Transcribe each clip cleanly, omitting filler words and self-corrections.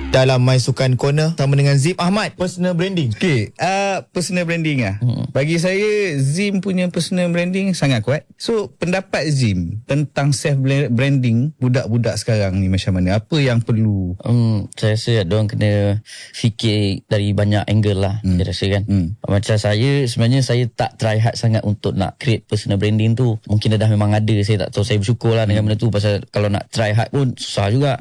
dalam My Sukan Corner sama dengan Zim Ahmad, personal branding. Okay, personal branding bagi saya Zim punya personal branding sangat kuat. So pendapat Zim tentang self branding budak-budak sekarang ni macam mana? Apa yang perlu? Saya rasa diorang kena fikir dari banyak angle lah. Saya rasa kan. Macam saya, sebenarnya saya tak try hard sangat untuk nak create personal branding tu. Mungkin dah memang ada, saya tak tahu. Saya bersyukur lah dengan benda tu, pasal kalau nak try hard pun susah juga.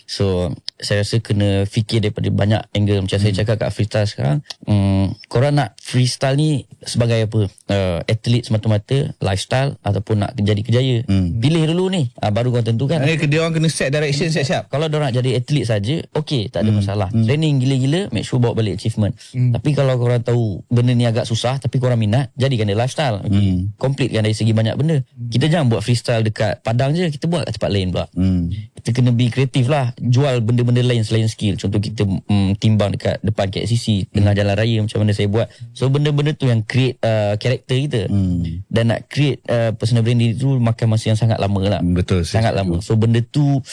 So saya rasa kena fikir daripada banyak angle. Macam saya cakap kat freestyle sekarang, korang nak freestyle ni sebagai apa? Atlet semata-mata, lifestyle, ataupun nak jadi kejaya. Pilih dulu ni, baru korang tentukan. Dia orang kena set direction siap-siap. Kalau diorang nak jadi atlet saja, okey, tak ada masalah. Training gila-gila, make sure bawa balik achievement. Tapi kalau korang tahu benda ni agak susah, tapi korang minat, jadikan dia lifestyle. Completekan dari segi banyak benda. Kita jangan buat freestyle dekat Padang je, kita buat kat tempat lain pula. Kita kena be kreatif lah, jual benda-benda lain selain skill. Contoh kita timbang dekat depan KLCC, tengah jalan raya, macam mana saya buat. So benda-benda tu yang create karakter kita. Dan nak create personal branding tu makan masa yang sangat lama lah. Betul, sangat lama. So benda tu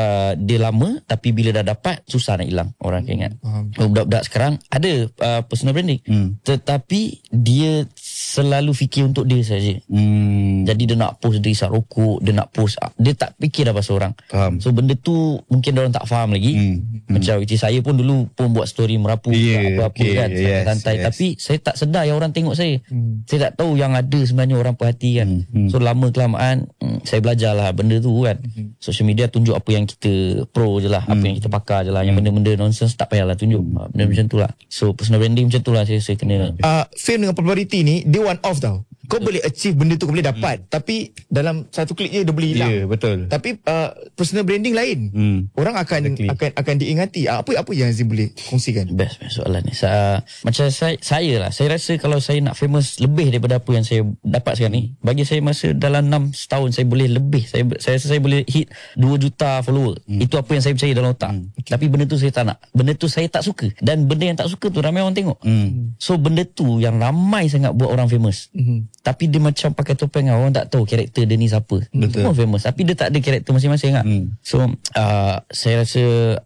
dia lama, tapi bila dah dapat susah nak hilang. Orang akan ingat. Budak-budak sekarang ada personal branding, tetapi dia selalu fikir untuk dia saja. Jadi dia nak post dia isap rokok, dia nak post, dia tak fikir dah pasal orang. So benda tu mungkin orang tak faham lagi. Macam saya pun dulu pun buat story merapu, apa-apa kan, santai. Tapi saya tak sedar yang orang tengok saya. Saya tak tahu yang ada sebenarnya orang perhatikan. So lama kelamaan saya belajarlah benda tu kan. Social media tunjuk apa yang kita pro je lah, apa yang kita pakar je lah. Yang benda-benda nonsense tak payahlah tunjuk. Benda macam tu lah. So personal branding macam tu lah saya kena. Fame dengan popularity ni, dia one off tau. Kau boleh achieve benda tu, kau boleh dapat, tapi dalam satu klik je dia boleh hilang. Betul. Tapi personal branding lain. Orang akan diingati. Apa yang Azim boleh kongsikan? Best soalan ni. Macam saya lah, saya rasa kalau saya nak famous lebih daripada apa yang saya dapat sekarang ni, bagi saya masa dalam 6 tahun saya boleh lebih. Saya rasa saya boleh hit 2 juta follower. Itu apa yang saya percaya dalam otak. Tapi benda tu saya tak nak. Benda tu saya tak suka. Dan benda yang tak suka tu ramai orang tengok. So benda tu yang ramai sangat buat orang famous. Tapi dia macam pakai topeng, orang tak tahu karakter dia ni siapa. Semua famous, tapi dia tak ada karakter masing-masing lah. So saya rasa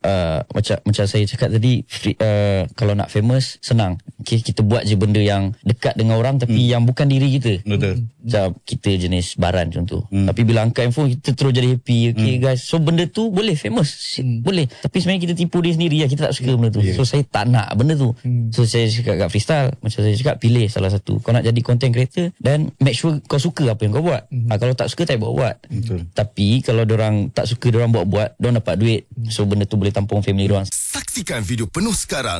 macam saya cakap tadi, kalau nak famous senang. Kita buat je benda yang dekat dengan orang, tapi yang bukan diri kita. Betul. Macam kita jenis baran contoh, tapi bila angkat handphone kita terus jadi happy. Okay guys, so benda tu boleh famous, boleh. Tapi sebenarnya kita tipu diri sendiri lah, kita tak suka benda tu. So saya tak nak benda tu. So saya cakap kat freestyle, macam saya cakap, pilih salah satu. Kau nak jadi content creator, dan make sure kau suka apa yang kau buat. Kalau tak suka, tak buat. Tapi kalau diorang tak suka, diorang buat, diorang dapat duit. So benda tu boleh tampung family diorang. Saksikan video penuh sekarang